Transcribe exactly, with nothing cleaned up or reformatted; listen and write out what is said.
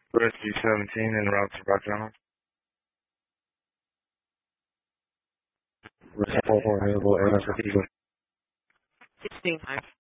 Rescue seventeen en route to Rock Island. Rescue four four available, air rescue. sixteen five.